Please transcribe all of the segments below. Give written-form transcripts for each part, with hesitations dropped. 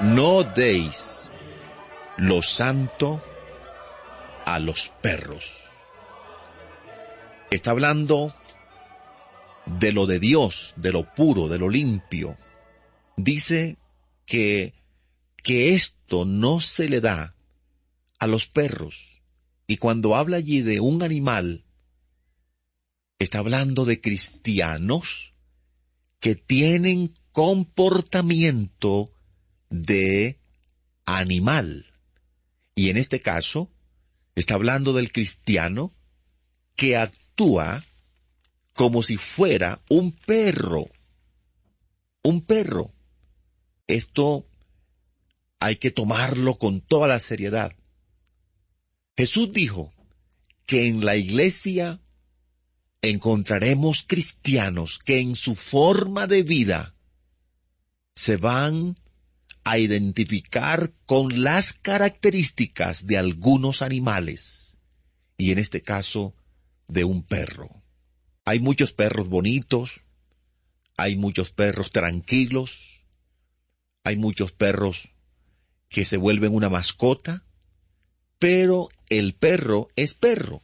No deis lo santo a los perros. Está hablando de lo de Dios, de lo puro, de lo limpio. Dice que esto no se le da a los perros. Y cuando habla allí de un animal, está hablando de cristianos que tienen comportamiento de animal. Y en este caso, está hablando del cristiano que actúa como si fuera un perro. Un perro. Esto hay que tomarlo con toda la seriedad. Jesús dijo que en la iglesia encontraremos cristianos que en su forma de vida se van a identificar con las características de algunos animales, y en este caso de un perro. Hay muchos perros bonitos, hay muchos perros tranquilos, hay muchos perros que se vuelven una mascota, pero el perro es perro.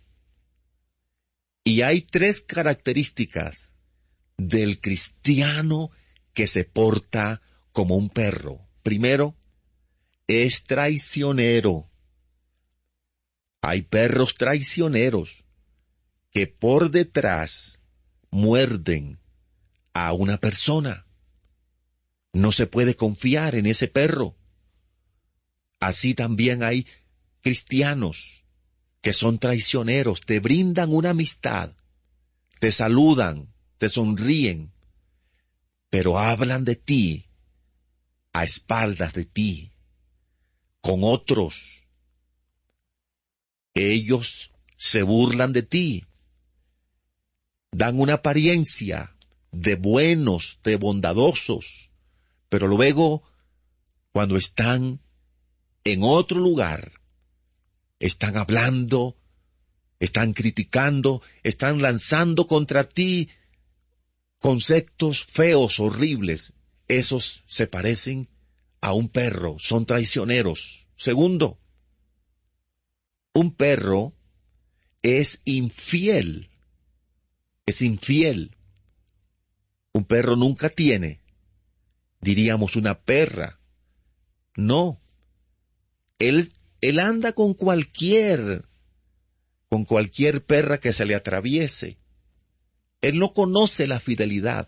Y hay tres características del cristiano que se porta como un perro. Primero, es traicionero. Hay perros traicioneros que por detrás muerden a una persona. No se puede confiar en ese perro. Así también hay cristianos que son traicioneros, te brindan una amistad, te saludan, te sonríen, pero hablan de ti, a espaldas de ti, con otros. Ellos se burlan de ti, dan una apariencia de buenos, de bondadosos, pero luego, cuando están en otro lugar, están hablando, están criticando, están lanzando contra ti conceptos feos, horribles. Esos se parecen a un perro, son traicioneros. Segundo, un perro es infiel. Es infiel. Un perro nunca tiene, diríamos, una perra. No. Él anda con cualquier perra que se le atraviese. Él no conoce la fidelidad.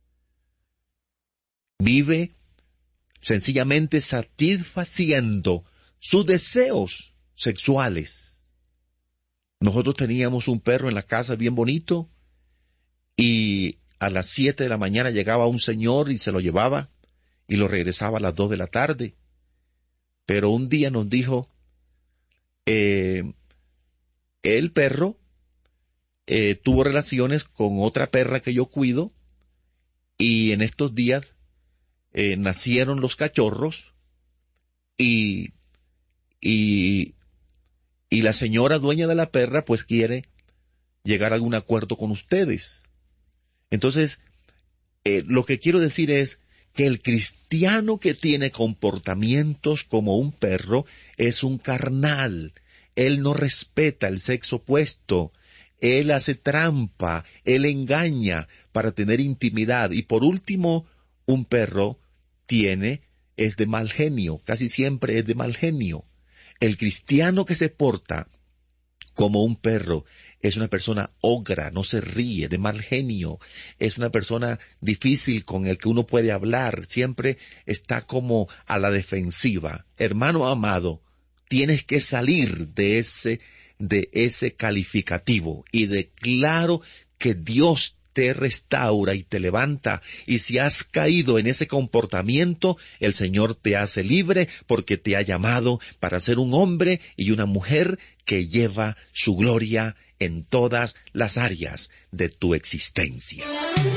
Vive sencillamente satisfaciendo sus deseos sexuales. Nosotros teníamos un perro en la casa bien bonito y a las 7 de la mañana llegaba un señor y se lo llevaba y lo regresaba a las 2 de la tarde. Pero un día nos dijo, el perro tuvo relaciones con otra perra que yo cuido y en estos días nacieron los cachorros y la señora dueña de la perra pues quiere llegar a algún acuerdo con ustedes. Entonces, lo que quiero decir es que el cristiano que tiene comportamientos como un perro es un carnal. Él no respeta el sexo opuesto. Él hace trampa, él engaña para tener intimidad. Y por último, un perro es de mal genio, casi siempre es de mal genio. El cristiano que se porta como un perro es una persona ogra, no se ríe, de mal genio, es una persona difícil con el que uno puede hablar, siempre está como a la defensiva. Hermano amado, tienes que salir de ese calificativo y declaro que Dios te restaura y te levanta, y si has caído en ese comportamiento, el Señor te hace libre porque te ha llamado para ser un hombre y una mujer que lleva su gloria en todas las áreas de tu existencia.